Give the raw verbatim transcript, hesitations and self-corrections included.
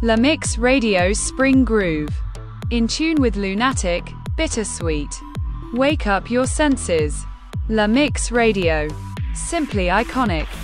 La Mix Radio's Spring Groove. In tune with Lunatic, Bittersweet. Wake up your senses. La Mix Radio. Simply iconic.